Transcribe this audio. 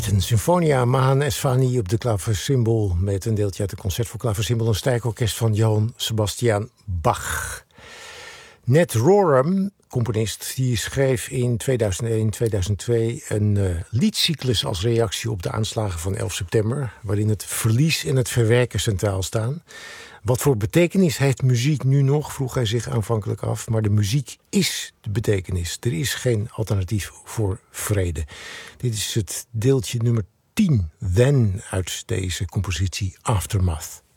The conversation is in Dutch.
Britain. Sinfonia Mahan Esfahani op de klaversymbol met een deeltje uit het concert voor klaversymbol en strijkorkest van Johann Sebastian Bach. Ned Rorem, componist, die schreef in 2001-2002 een liedcyclus als reactie op de aanslagen van 11 september... waarin het verlies en het verwerken centraal staan. Wat voor betekenis heeft muziek nu nog, vroeg hij zich aanvankelijk af. Maar de muziek is de betekenis. Er is geen alternatief voor vrede. Dit is het deeltje nummer 10, Then, uit deze compositie Aftermath.